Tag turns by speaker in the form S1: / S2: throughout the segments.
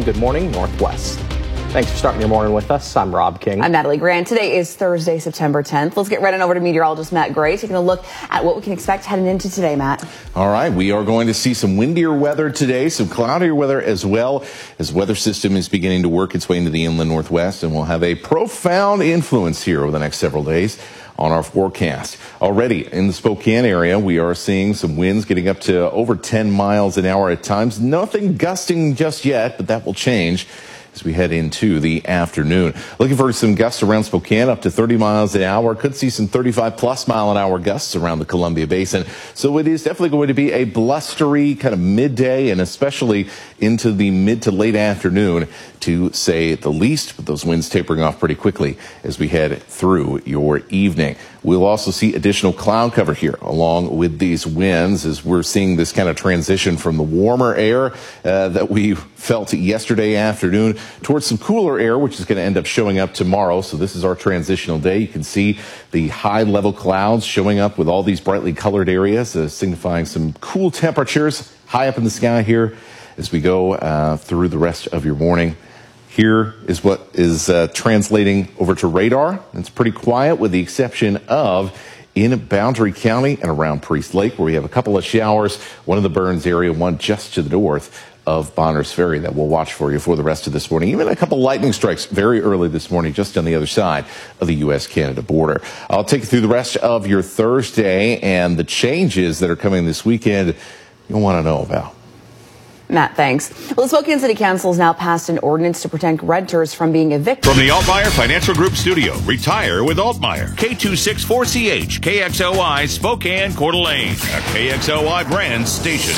S1: Good Morning Northwest. Thanks for starting your morning with us. I'm Rob King.
S2: I'm Natalie Grant. Today is Thursday, September 10th. Let's get right on over to meteorologist Matt Gray, taking a look at what we can expect heading into today, Matt.
S3: All right, we are going to see some windier weather today, some cloudier weather as well, as weather system is beginning to work its way into the inland Northwest, and will have a profound influence here over the next several days on our forecast. Already in the Spokane area, we are seeing some winds getting up to over 10 miles an hour at times. Nothing gusting just yet, but that will change as we head into the afternoon. Looking for some gusts around Spokane up to 30 miles an hour. Could see some 35-plus mile-an-hour gusts around the Columbia Basin. So it is definitely going to be a blustery kind of midday, and especially into the mid to late afternoon, to say the least, with those winds tapering off pretty quickly as we head through your evening. We'll also see additional cloud cover here along with these winds, as we're seeing this kind of transition from the warmer air that we felt yesterday afternoon towards some cooler air, which is going to end up showing up tomorrow. So this is our transitional day. You can see the high level clouds showing up with all these brightly colored areas, signifying some cool temperatures high up in the sky here as we go through the rest of your morning. Here is what is translating over to radar. It's pretty quiet with the exception of in Boundary County and around Priest Lake, where we have a couple of showers, one in the Burns area, one just to the north of Bonners Ferry that we'll watch for you for the rest of this morning. Even a couple lightning strikes very early this morning just on the other side of the U.S.-Canada border. I'll take you through the rest of your Thursday and the changes that are coming this weekend you'll want to know about.
S2: Matt, thanks. Well, the Spokane City Council has now passed an ordinance to protect renters from being evicted.
S4: From the Altmaier Financial Group studio, retire with Altmaier. K264CH, KXOI, Spokane, Coeur d'Alene, a KXOI brand station.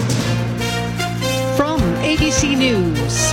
S5: From ABC News,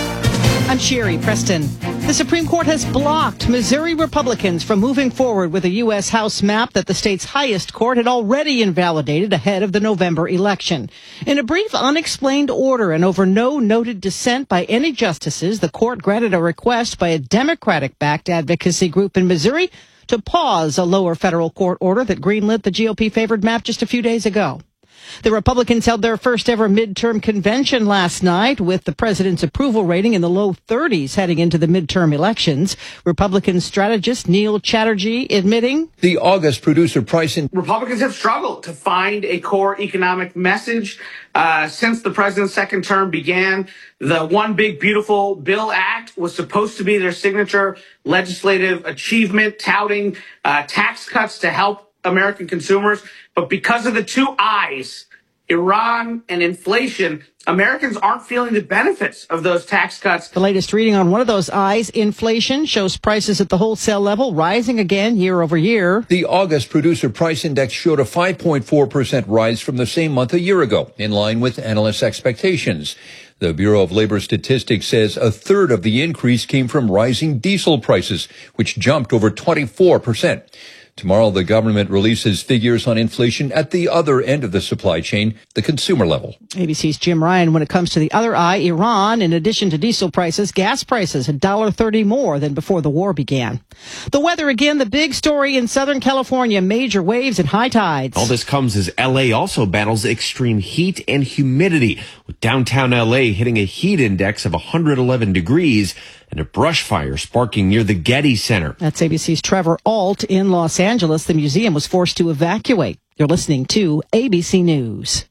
S5: I'm Sherry Preston. The Supreme Court has blocked Missouri Republicans from moving forward with a U.S. House map that the state's highest court had already invalidated ahead of the November election. In a brief, unexplained order and over no noted dissent by any justices, the court granted a request by a Democratic-backed advocacy group in Missouri to pause a lower federal court order that greenlit the GOP-favored map just a few days ago. The Republicans held their first ever midterm convention last night with the president's approval rating in the low 30s heading into the midterm elections. Republican strategist Neil Chatterjee admitting
S6: the August producer price in
S7: Republicans have struggled to find a core economic message since the president's second term began. The One Big Beautiful Bill Act was supposed to be their signature legislative achievement, touting tax cuts to help American consumers. But because of the two I's, Iran and inflation, Americans aren't feeling the benefits of those tax cuts.
S5: The latest reading on one of those I's, inflation, shows prices at the wholesale level rising again year over year.
S6: The August producer price index showed a 5.4% rise from the same month a year ago, in line with analysts' expectations. The Bureau of Labor Statistics says a third of the increase came from rising diesel prices, which jumped over 24%. Tomorrow, the government releases figures on inflation at the other end of the supply chain, the consumer level.
S5: ABC's Jim Ryan. When it comes to the other I, Iran, in addition to diesel prices, gas prices $1.30 more than before the war began. The weather again, the big story in Southern California, major waves and high tides.
S8: All this comes as L.A. also battles extreme heat and humidity, with downtown L.A. hitting a heat index of 111 degrees and a brush fire sparking near the Getty Center.
S5: That's ABC's Trevor Ault in Los Angeles. The museum was forced to evacuate. You're listening to ABC News.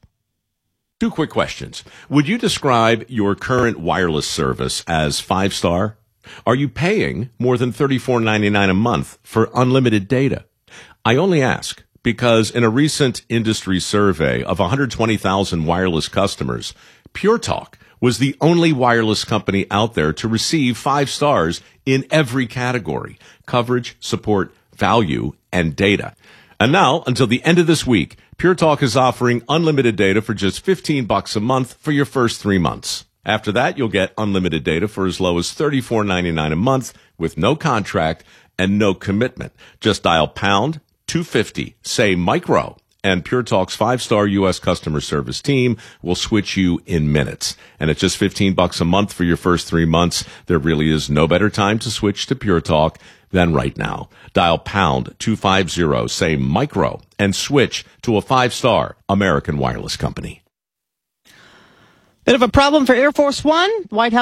S9: Two quick questions. Would you describe your current wireless service as 5-star? Are you paying more than $34.99 a month for unlimited data? I only ask because in a recent industry survey of 120,000 wireless customers, Pure Talk was the only wireless company out there to receive 5 stars in every category: coverage, support, value, and data. And now, until the end of this week, Pure Talk is offering unlimited data for just $15 a month for your first 3 months. After that, you'll get unlimited data for as low as $34.99 a month with no contract and no commitment. Just dial pound 250, say micro, and Pure Talk's 5-star U.S. customer service team will switch you in minutes. And at just $15 a month for your first 3 months, there really is no better time to switch to Pure Talk than right now. Dial pound 250, say micro, and switch to a 5-star American wireless company.
S5: Bit of a problem for Air Force One. White House